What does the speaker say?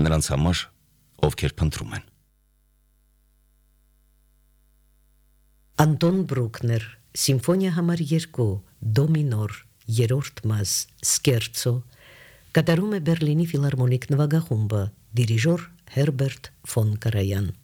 նրանց համար, ովքեր փնտրում են։ Անտոն Բրուկներ, Սիմֆոնիա համար 2, դո մինոր, 3-րդ մաս, Սկերցո, կատարում է Բերլինի ֆիլհարմոնիկ նվագախումբը, դիրիժոր Հերբերտ ֆոն Կարայան։